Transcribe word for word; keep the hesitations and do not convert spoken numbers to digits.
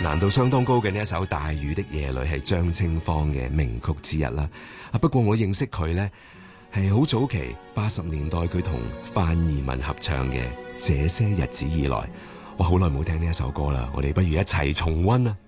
難度相當高嘅呢一首《大雨的夜裏》係張清芳嘅名曲之一啦。啊，不過我認識佢呢，係好早期八十年代佢同范怡文合唱嘅《這些日子以來》。哇，好耐冇聽呢一首歌啦，我哋不如一齊重溫啊！